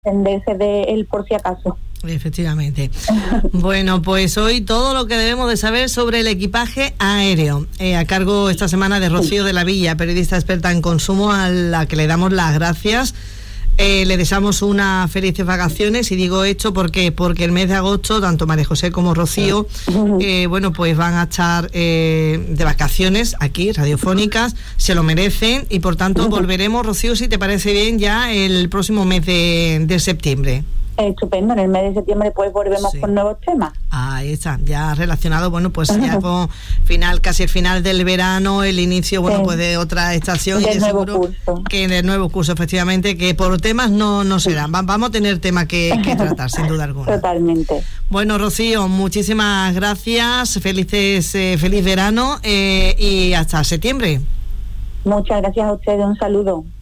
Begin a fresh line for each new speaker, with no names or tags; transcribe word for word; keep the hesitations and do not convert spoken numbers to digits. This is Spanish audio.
entenderse de él por si acaso.
Efectivamente. Bueno, pues hoy todo lo que debemos de saber sobre el equipaje aéreo, eh, a cargo esta semana de Rocío de la Villa, periodista experta en consumo, a la que le damos las gracias. Eh, le deseamos unas felices vacaciones, y digo esto porque porque el mes de agosto tanto María José como Rocío eh, bueno, pues van a estar eh, de vacaciones aquí, radiofónicas, se lo merecen, y por tanto volveremos, Rocío, si te parece bien, ya el próximo mes de, de septiembre.
Estupendo, en el mes de septiembre pues volvemos sí. con nuevos temas.
Ahí está, ya relacionado, bueno, pues ya con final, casi el final del verano, el inicio, bueno, sí. pues de otra estación,
del
y de seguro
curso.
que en el nuevo curso, efectivamente, que por temas no, no serán, sí. vamos a tener temas que, que tratar, sin duda alguna.
Totalmente.
Bueno, Rocío, muchísimas gracias, felices, eh, feliz verano, eh, y hasta septiembre.
Muchas gracias a ustedes, un saludo.